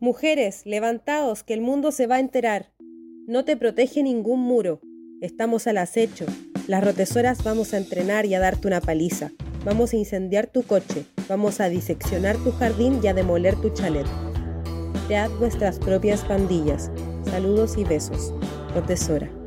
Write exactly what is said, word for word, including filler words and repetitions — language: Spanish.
Mujeres, levantaos, que el mundo se va a enterar. No te protege ningún muro. Estamos al acecho. Las rotesoras vamos a entrenar y a darte una paliza. Vamos a incendiar tu coche. Vamos a diseccionar tu jardín y a demoler tu chalet. Cread vuestras propias pandillas. Saludos y besos. Rotesora.